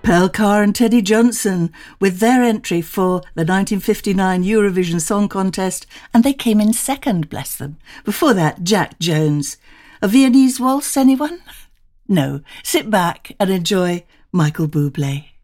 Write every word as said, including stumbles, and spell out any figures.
Pearl Carr and Teddy Johnson with their entry for the nineteen fifty-nine Eurovision Song Contest, and they came in second, bless them. Before that, Jack Jones. A Viennese waltz, anyone? No. Sit back and enjoy Michael Bublé.